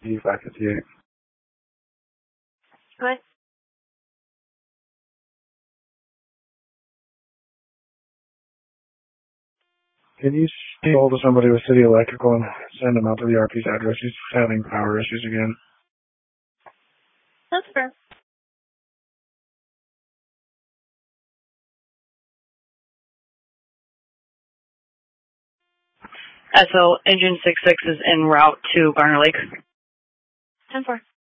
558. Good. Can you get hold of somebody with City Electrical and send them out to the RP's address? He's having power issues again. That's fair. So Engine 66 is en route to Garner Lake. 10-4.